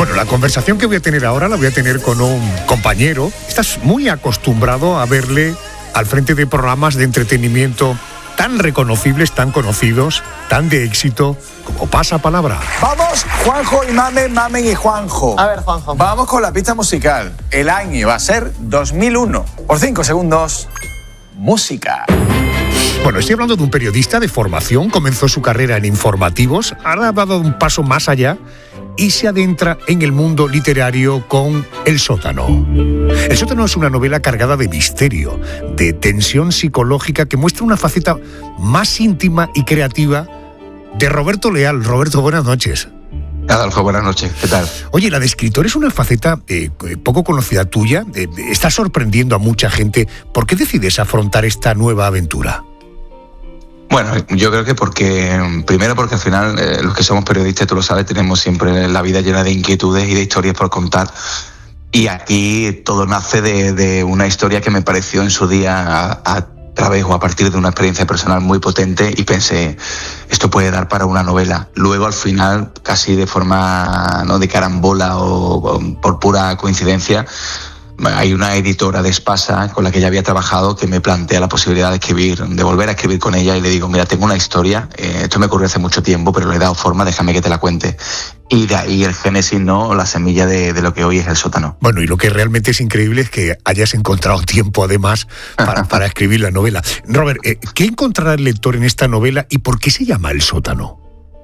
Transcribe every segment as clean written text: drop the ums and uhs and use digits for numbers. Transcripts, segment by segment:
Bueno, la conversación que voy a tener ahora la voy a tener con un compañero. Estás muy acostumbrado a verle al frente de programas de entretenimiento tan reconocibles, tan conocidos, tan de éxito como Pasapalabra. Vamos, Juanjo y Mamen y Juanjo. A ver, Juanjo. Vamos con la pista musical. El año va a ser 2001. Por 5 segundos, música. Bueno, estoy hablando de un periodista de formación, comenzó su carrera en informativos, ahora ha dado un paso más allá y se adentra en el mundo literario con El Sótano. El Sótano es una novela cargada de misterio, de tensión psicológica que muestra una faceta más íntima y creativa de Roberto Leal. Roberto, buenas noches. Adolfo, buenas noches, ¿qué tal? Oye, la de escritor es una faceta poco conocida tuya, está sorprendiendo a mucha gente. ¿Por qué decides afrontar esta nueva aventura? Bueno, yo creo que primero porque al final los que somos periodistas, tú lo sabes, tenemos siempre la vida llena de inquietudes y de historias por contar. Y aquí todo nace de una historia que me pareció en su día a través o a partir de una experiencia personal muy potente y pensé, esto puede dar para una novela. Luego al final, casi de forma no de carambola o por pura coincidencia, hay una editora de Espasa con la que ya había trabajado que me plantea la posibilidad de volver a escribir con ella y le digo, mira, tengo una historia, esto me ocurrió hace mucho tiempo, pero le he dado forma, déjame que te la cuente. Y de ahí el génesis, ¿no? La semilla de lo que hoy es El Sótano. Bueno, y lo que realmente es increíble es que hayas encontrado tiempo, además, para escribir la novela. Robert, ¿qué encontrará el lector en esta novela y por qué se llama El Sótano?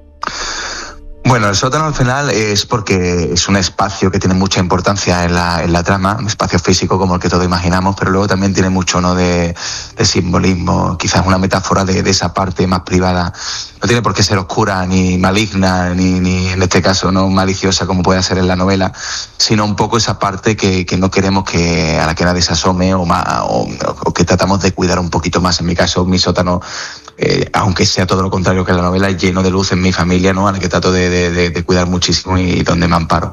Bueno, El Sótano al final es porque es un espacio que tiene mucha importancia en la trama, un espacio físico como el que todos imaginamos, pero luego también tiene mucho, ¿no?, de simbolismo, quizás una metáfora de esa parte más privada. No tiene por qué ser oscura, ni maligna, ni en este caso no maliciosa como puede ser en la novela, sino un poco esa parte que no queremos a la que nadie se asome o que tratamos de cuidar un poquito más. En mi caso, mi sótano, aunque sea todo lo contrario que la novela, es lleno de luz en mi familia, ¿no?, a la que trato de cuidar muchísimo y donde me amparo.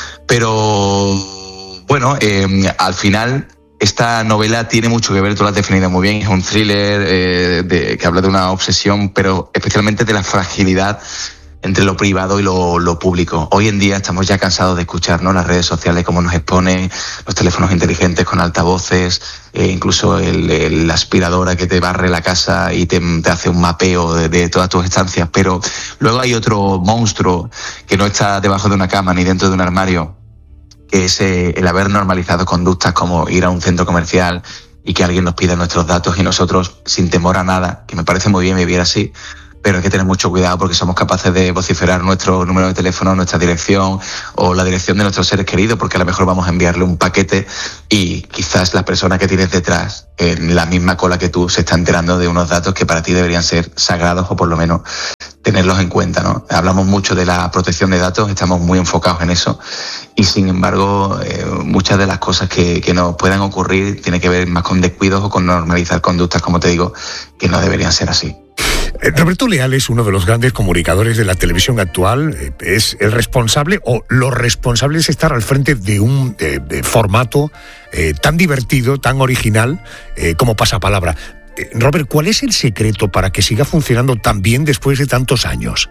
Pero bueno, al final esta novela tiene mucho que ver, tú lo has definido muy bien, es un thriller que habla de una obsesión, pero especialmente de la fragilidad entre lo privado y lo público. Hoy en día estamos ya cansados de escuchar, ¿no?, las redes sociales, cómo nos exponen, los teléfonos inteligentes con altavoces, incluso la aspiradora que te barre la casa y te hace un mapeo de todas tus estancias. Pero luego hay otro monstruo que no está debajo de una cama ni dentro de un armario, que es el haber normalizado conductas como ir a un centro comercial y que alguien nos pida nuestros datos y nosotros, sin temor a nada, que me parece muy bien vivir así, pero hay que tener mucho cuidado porque somos capaces de vociferar nuestro número de teléfono, nuestra dirección o la dirección de nuestros seres queridos, porque a lo mejor vamos a enviarle un paquete y quizás la persona que tienes detrás, en la misma cola que tú, se está enterando de unos datos que para ti deberían ser sagrados o por lo menos tenerlos en cuenta, ¿no? Hablamos mucho de la protección de datos, estamos muy enfocados en eso y sin embargo muchas de las cosas que nos puedan ocurrir tienen que ver más con descuidos o con normalizar conductas, como te digo, que no deberían ser así. Roberto Leal es uno de los grandes comunicadores de la televisión actual, es el responsable o los responsables de estar al frente de un formato tan divertido, tan original como Pasapalabra. Robert, ¿cuál es el secreto para que siga funcionando tan bien después de tantos años?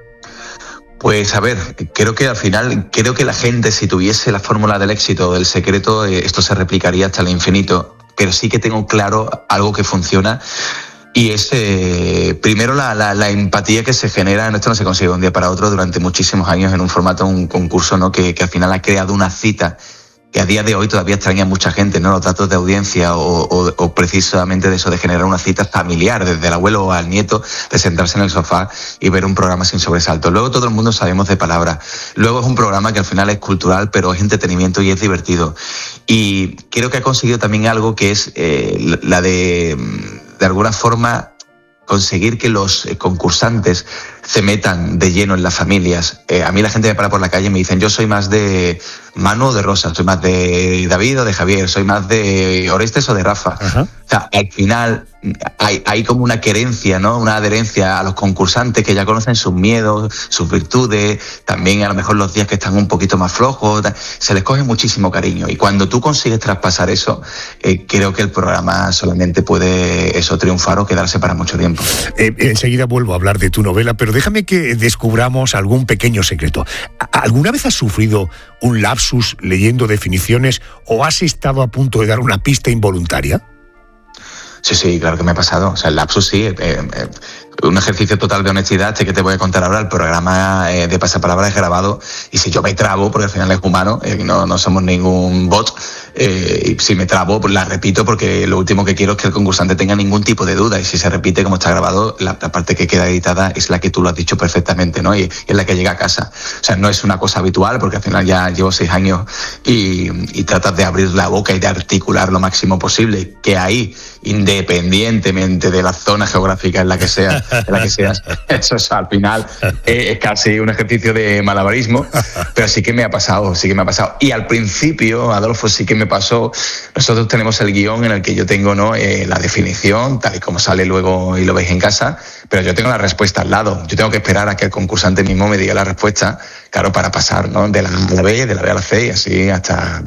Pues a ver, creo que al final, la gente, si tuviese la fórmula del éxito o del secreto, esto se replicaría hasta el infinito, pero sí que tengo claro algo que funciona. Y es, primero, la empatía que se genera. Esto no se consigue de un día para otro, durante muchísimos años en un formato, un concurso, ¿no?, que al final ha creado una cita que a día de hoy todavía extraña a mucha gente, ¿no?, los datos de audiencia o precisamente de eso, de generar una cita familiar, desde el abuelo al nieto, de sentarse en el sofá y ver un programa sin sobresalto. Luego todo el mundo sabemos de palabras. Luego es un programa que al final es cultural, pero es entretenimiento y es divertido. Y creo que ha conseguido también algo que es la de alguna forma conseguir que los concursantes se metan de lleno en las familias. A mí la gente me para por la calle y me dicen, yo soy más de Manu o de Rosa, soy más de David o de Javier, soy más de Orestes o de Rafa. Ajá. O sea, al final hay como una querencia, ¿no?, una adherencia a los concursantes que ya conocen sus miedos, sus virtudes, también a lo mejor los días que están un poquito más flojos, se les coge muchísimo cariño. Y cuando tú consigues traspasar eso, creo que el programa solamente puede triunfar o quedarse para mucho tiempo. Enseguida vuelvo a hablar de tu novela, pero déjame que descubramos algún pequeño secreto. ¿Alguna vez has sufrido un lapsus leyendo definiciones o has estado a punto de dar una pista involuntaria? Sí, claro que me ha pasado. O sea, el lapsus sí. Un ejercicio total de honestidad que te voy a contar ahora. El programa de Pasapalabra es grabado y si yo me trabo, porque al final es humano, no somos ningún bot, y si me trabo, pues la repito porque lo último que quiero es que el concursante tenga ningún tipo de duda y si se repite como está grabado, la parte que queda editada es la que tú lo has dicho perfectamente, ¿no? Y es la que llega a casa. O sea, no es una cosa habitual porque al final ya llevo 6 años y tratas de abrir la boca y de articular lo máximo posible, que ahí, independientemente de la zona geográfica en la que seas, eso es al final es casi un ejercicio de malabarismo, pero sí que me ha pasado. Y al principio, Adolfo, sí que me pasó. Nosotros tenemos el guión en el que yo tengo, ¿no?, la definición, tal y como sale luego y lo veis en casa, pero yo tengo la respuesta al lado. Yo tengo que esperar a que el concursante mismo me diga la respuesta, claro, para pasar, ¿no?, de la A a la B, de la B a la C y así hasta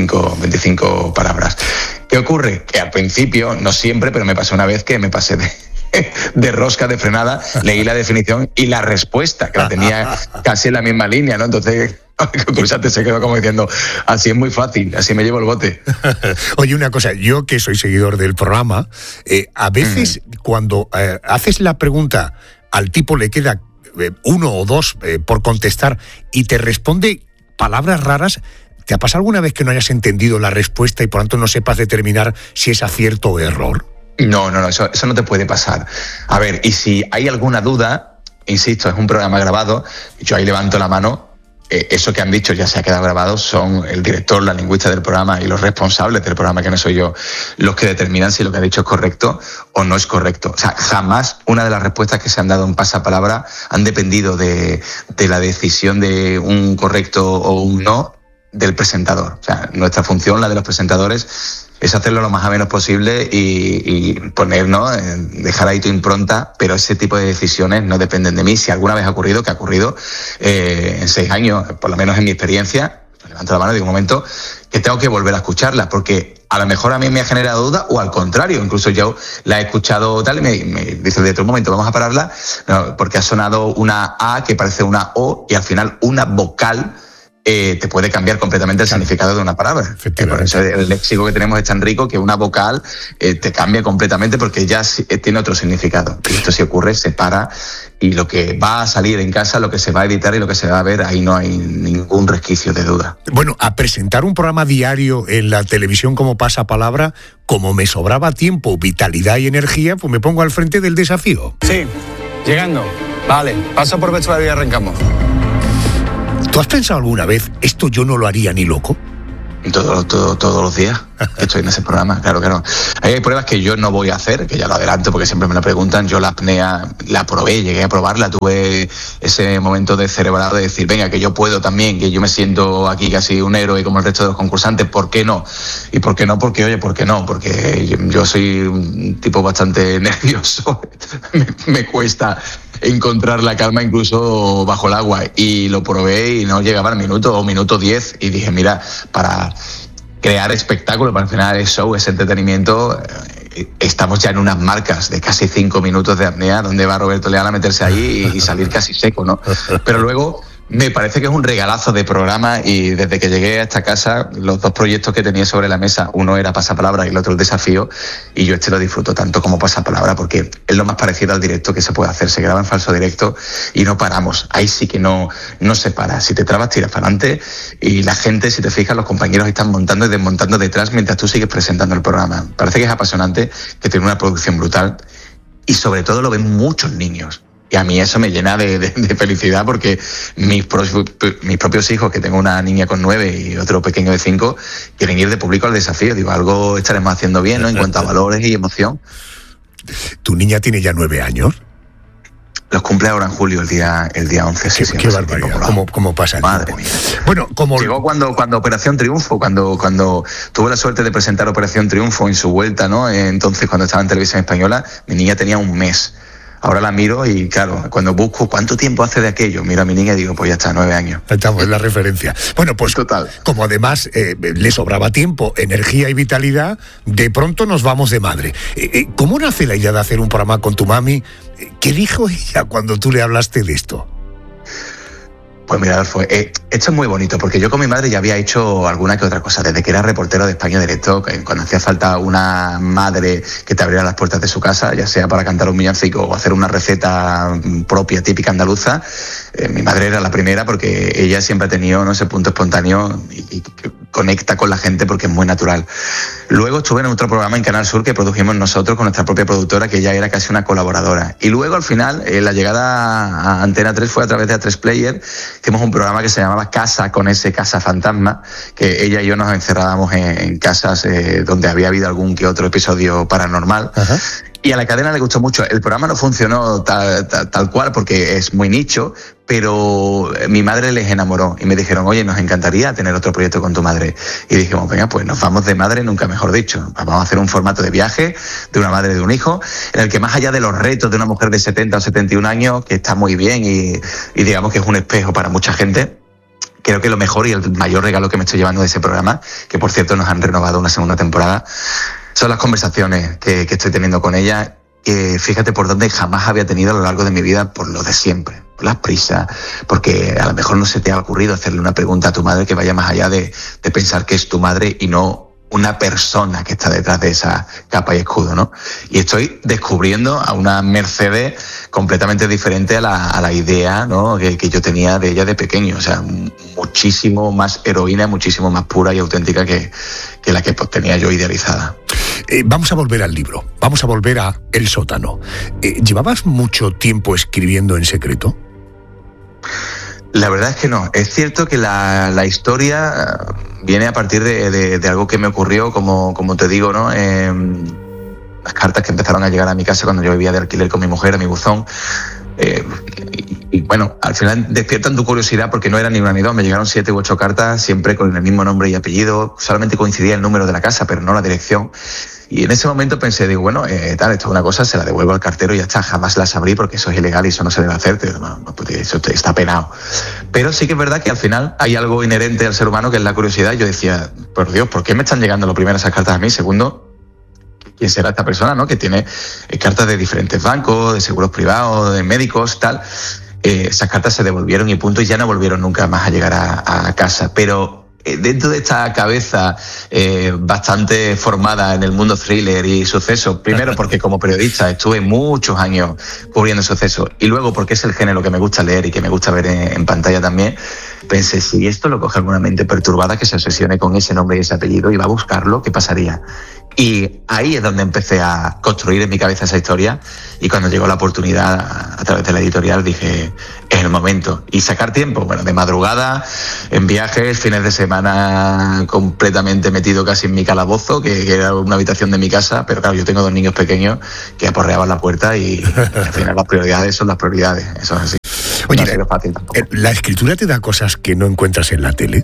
25 palabras. ¿Qué ocurre? Que al principio, no siempre, pero me pasó una vez que me pasé de rosca, de frenada, leí la definición y la respuesta, que la tenía casi en la misma línea, ¿no? Entonces el concursante se quedó como diciendo, así es muy fácil, así me llevo el bote. Oye, una cosa, yo que soy seguidor del programa, a veces cuando haces la pregunta, al tipo le queda 1 o 2 por contestar y te responde palabras raras. ¿Te ha pasado alguna vez que no hayas entendido la respuesta y por tanto no sepas determinar si es acierto o error? No, eso no te puede pasar. A ver, y si hay alguna duda, insisto, es un programa grabado, yo ahí levanto la mano, eso que han dicho ya se ha quedado grabado, son el director, la lingüista del programa y los responsables del programa, que no soy yo, los que determinan si lo que ha dicho es correcto o no es correcto. O sea, jamás una de las respuestas que se han dado en Pasapalabra han dependido de la decisión de un correcto o un no del presentador. O sea, nuestra función, la de los presentadores, es hacerlo lo más ameno posible y poner, ¿no?, dejar ahí tu impronta, pero ese tipo de decisiones no dependen de mí. Si alguna vez ha ocurrido, que ha ocurrido en 6 años, por lo menos en mi experiencia, levanto la mano y digo, un momento, que tengo que volver a escucharla, porque a lo mejor a mí me ha generado duda, o al contrario, incluso yo la he escuchado tal y me dice, de otro momento, vamos a pararla, no, porque ha sonado una A que parece una O y al final una vocal te puede cambiar completamente el significado de una palabra. Por eso el léxico que tenemos es tan rico que una vocal te cambia completamente porque ya tiene otro significado. Y esto, si ocurre, se para y lo que va a salir en casa, lo que se va a editar y lo que se va a ver, ahí no hay ningún resquicio de duda. Bueno, a presentar un programa diario en la televisión como Pasapalabra, como me sobraba tiempo, vitalidad y energía, pues me pongo al frente del desafío. Sí, llegando. Vale, paso por vestuario y arrancamos. ¿Tú has pensado alguna vez, esto yo no lo haría ni loco? Todos los días que estoy en ese programa, claro. Hay pruebas que yo no voy a hacer, que ya lo adelanto porque siempre me lo preguntan. Yo la apnea la probé, llegué a probarla, tuve ese momento de cerebrado de decir, venga, que yo puedo también, que yo me siento aquí casi un héroe como el resto de los concursantes, ¿por qué no? ¿Y por qué no? Porque, oye, ¿por qué no? Porque yo soy un tipo bastante nervioso, me cuesta encontrar la calma incluso bajo el agua, y lo probé y no llegaba al minuto o minuto 10 y dije, mira, para crear espectáculo, para al final es show, es entretenimiento, estamos ya en unas marcas de casi 5 minutos de apnea, donde va Roberto Leal a meterse ahí y salir casi seco, ¿no? Pero luego me parece que es un regalazo de programa, y desde que llegué a esta casa, los 2 proyectos que tenía sobre la mesa, uno era Pasapalabra y el otro el Desafío, y yo lo disfruto tanto como Pasapalabra porque es lo más parecido al directo que se puede hacer. Se graba en falso directo y no paramos. Ahí sí que no se para. Si te trabas, tiras para adelante, y la gente, si te fijas, los compañeros están montando y desmontando detrás mientras tú sigues presentando el programa. Parece que es apasionante, que tiene una producción brutal y sobre todo lo ven muchos niños. Y a mí eso me llena de felicidad, porque mis propios hijos, que tengo una niña con 9 y otro pequeño de 5, quieren ir de público al Desafío. Digo, algo estaremos haciendo bien, ¿no?, en cuanto a valores y emoción. ¿Tu niña tiene ya 9 años? Los cumple ahora en julio, el día 11. Sí, qué barbaridad, ¿cómo pasa el Madre tiempo? Mía. Bueno, como... Llegó cuando Operación Triunfo, cuando tuve la suerte de presentar Operación Triunfo en su vuelta, ¿no? Entonces, cuando estaba en Televisión Española, mi niña tenía un mes. Ahora la miro y, claro, cuando busco cuánto tiempo hace de aquello, miro a mi niña y digo, pues ya está, 9 años. Estamos en la referencia. Bueno, pues total. Como además le sobraba tiempo, energía y vitalidad, de pronto nos vamos de madre. ¿Cómo nace la idea de hacer un programa con tu mami? ¿Qué dijo ella cuando tú le hablaste de esto? Pues mira, Adolfo, esto es muy bonito, porque yo con mi madre ya había hecho alguna que otra cosa, desde que era reportero de España Directo, cuando hacía falta una madre que te abriera las puertas de su casa, ya sea para cantar un villancico o hacer una receta propia, típica andaluza. Mi madre era la primera porque ella siempre ha tenido, ¿no?, ese punto espontáneo y conecta con la gente porque es muy natural. Luego estuve en otro programa en Canal Sur que produjimos nosotros con nuestra propia productora, que ya era casi una colaboradora. Y luego, al final, la llegada a Antena 3 fue a través de A3 Player. Hicimos un programa que se llamaba Casa, con ese Casa Fantasma, que ella y yo nos encerrábamos en casas donde había habido algún que otro episodio paranormal. Ajá. Y a la cadena le gustó mucho. El programa no funcionó tal cual porque es muy nicho, pero mi madre les enamoró y me dijeron, oye, nos encantaría tener otro proyecto con tu madre. Y dijimos, venga, pues nos vamos de madre, nunca mejor dicho. Vamos a hacer un formato de viaje de una madre y de un hijo, en el que más allá de los retos de una mujer de 70 o 71 años, que está muy bien y digamos que es un espejo para mucha gente, creo que lo mejor y el mayor regalo que me estoy llevando de ese programa, que por cierto nos han renovado una segunda temporada, son las conversaciones que estoy teniendo con ella, que fíjate por dónde jamás había tenido a lo largo de mi vida, por lo de siempre, por las prisas, porque a lo mejor no se te ha ocurrido hacerle una pregunta a tu madre que vaya más allá de pensar que es tu madre y no una persona que está detrás de esa capa y escudo, ¿no? Y estoy descubriendo a una Mercedes completamente diferente a la idea, ¿no?, que yo tenía de ella de pequeño. O sea, muchísimo más heroína, muchísimo más pura y auténtica que la que pues tenía yo idealizada. Vamos a volver al libro, vamos a volver a El Sótano. ¿Llevabas mucho tiempo escribiendo en secreto? La verdad es que no. Es cierto que la historia viene a partir de algo que me ocurrió, como te digo, ¿no? Las cartas que empezaron a llegar a mi casa cuando yo vivía de alquiler con mi mujer, a mi buzón. Y bueno, al final despiertan tu curiosidad porque no era ni una ni dos. Me llegaron 7 u 8 cartas, siempre con el mismo nombre y apellido. Solamente coincidía el número de la casa, pero no la dirección. Y en ese momento pensé, digo, bueno, esto es una cosa, se la devuelvo al cartero y ya está, jamás las abrí porque eso es ilegal y eso no se debe hacer, eso está penado. Pero sí que es verdad que al final hay algo inherente al ser humano que es la curiosidad. Yo decía, por Dios, ¿por qué me están llegando lo primero esas cartas a mí? Segundo, ¿quién será esta persona, no?, que tiene cartas de diferentes bancos, de seguros privados, de médicos, tal? Esas cartas se devolvieron y punto, y ya no volvieron nunca más a llegar a casa. Pero dentro de esta cabeza bastante formada en el mundo thriller y sucesos, primero porque como periodista estuve muchos años cubriendo sucesos, y luego porque es el género que me gusta leer y que me gusta ver en pantalla también, pensé, si esto lo coge alguna mente perturbada que se obsesione con ese nombre y ese apellido y va a buscarlo, ¿qué pasaría? Y ahí es donde empecé a construir en mi cabeza esa historia, y cuando llegó la oportunidad a través de la editorial dije, es el momento. Y sacar tiempo, bueno, de madrugada, en viajes, fines de semana completamente metido casi en mi calabozo, que era una habitación de mi casa, pero claro, yo tengo 2 niños pequeños que aporreaban la puerta y al final las prioridades son las prioridades, eso es así. Oye, no fácil ¿la escritura te da cosas que no encuentras en la tele?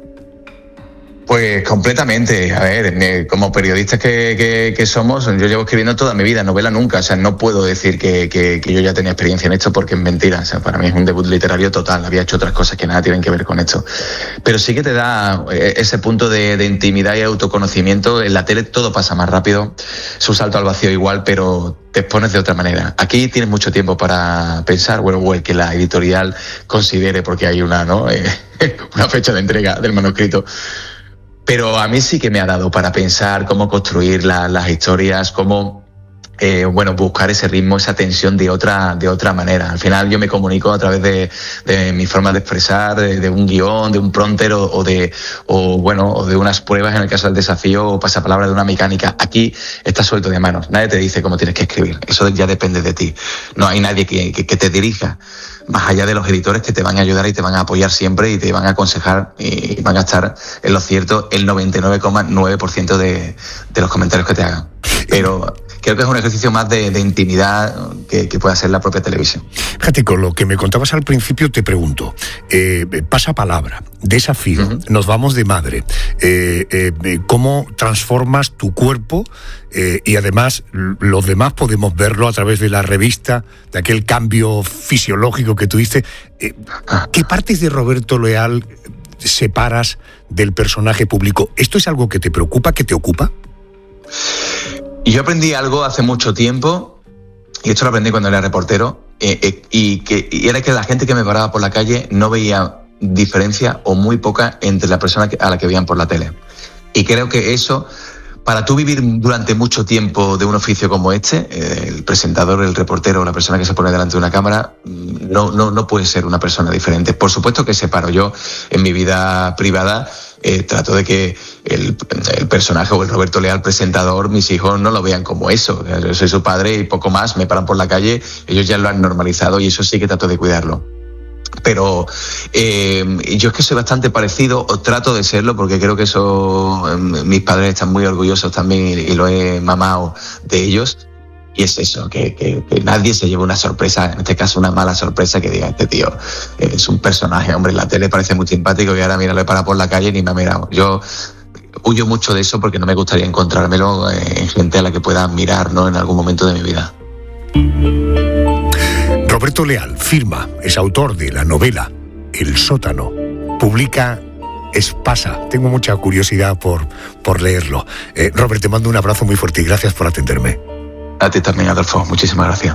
Pues completamente. A ver, como periodistas que somos, yo llevo escribiendo toda mi vida, novela nunca. O sea, no puedo decir que yo ya tenía experiencia en esto porque es mentira. O sea, para mí es un debut literario total. Había hecho otras cosas que nada tienen que ver con esto. Pero sí que te da ese punto de intimidad y autoconocimiento. En la tele todo pasa más rápido. Es un salto al vacío igual, pero te expones de otra manera. Aquí tienes mucho tiempo para pensar, o el que la editorial considere, porque hay una fecha de entrega del manuscrito. Pero a mí sí que me ha dado para pensar cómo construir las historias, cómo buscar ese ritmo, esa tensión de otra manera. Al final yo me comunico a través de mi forma de expresar, de un guión, de un prompter o de unas pruebas en el caso del desafío, o pasapalabra de una mecánica. Aquí estás suelto de manos. Nadie te dice cómo tienes que escribir. Eso ya depende de ti. No hay nadie que te dirija, más allá de los editores que te van a ayudar y te van a apoyar siempre y te van a aconsejar y van a estar en lo cierto el 99,9% de los comentarios que te hagan. Pero creo que es un ejercicio más de intimidad que puede ser la propia televisión. Fíjate, con lo que me contabas al principio te pregunto, pasapalabra, desafío, nos vamos de madre, ¿cómo transformas tu cuerpo? Y además los demás podemos verlo a través de la revista, de aquel cambio fisiológico que tuviste. ¿Qué partes de Roberto Leal separas del personaje público? ¿Esto es algo que te preocupa, que te ocupa? Yo aprendí algo hace mucho tiempo, y esto lo aprendí cuando era reportero, y era que la gente que me paraba por la calle no veía diferencia o muy poca entre la persona a la que veían por la tele. Y creo que eso, para tú vivir durante mucho tiempo de un oficio como este, el presentador, el reportero, la persona que se pone delante de una cámara, no puede ser una persona diferente. Por supuesto que separo. Yo, en mi vida privada, trato de que el personaje o el Roberto Leal presentador, mis hijos no lo vean como eso. Yo soy su padre y poco más, me paran por la calle, ellos ya lo han normalizado y eso sí que trato de cuidarlo. Pero yo es que soy bastante parecido, o trato de serlo, porque creo que eso, mis padres están muy orgullosos también y lo he mamado de ellos. Y es eso, que nadie se lleve una sorpresa, en este caso una mala sorpresa, que diga, este tío es un personaje, hombre, en la tele parece muy simpático y ahora mira, lo he parado por la calle y ni me ha mirado. Yo huyo mucho de eso porque no me gustaría encontrármelo en gente a la que pueda admirar, ¿no?, en algún momento de mi vida. Roberto Leal firma, es autor de la novela El sótano, publica Espasa. Tengo mucha curiosidad por leerlo. Robert, te mando un abrazo muy fuerte y gracias por atenderme. A ti también, Adolfo. Muchísimas gracias.